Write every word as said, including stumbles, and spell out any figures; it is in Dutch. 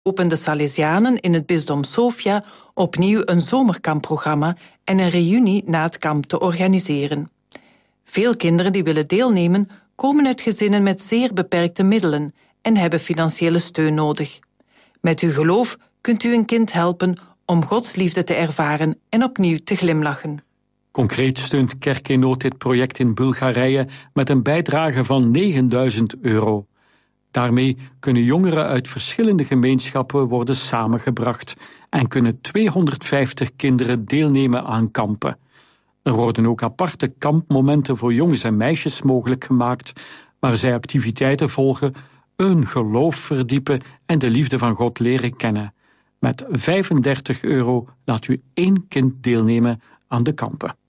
openen de Salesianen in het bisdom Sofia opnieuw een zomerkampprogramma en een reunie na het kamp te organiseren. Veel kinderen die willen deelnemen komen uit gezinnen met zeer beperkte middelen en hebben financiële steun nodig. Met uw geloof kunt u een kind helpen om Gods liefde te ervaren en opnieuw te glimlachen. Concreet steunt Kerk in Nood dit project in Bulgarije met een bijdrage van negenduizend euro. Daarmee kunnen jongeren uit verschillende gemeenschappen worden samengebracht en kunnen tweehonderdvijftig kinderen deelnemen aan kampen. Er worden ook aparte kampmomenten voor jongens en meisjes mogelijk gemaakt, waar zij activiteiten volgen, hun geloof verdiepen en de liefde van God leren kennen. Met vijfendertig euro laat u één kind deelnemen aan de kampen.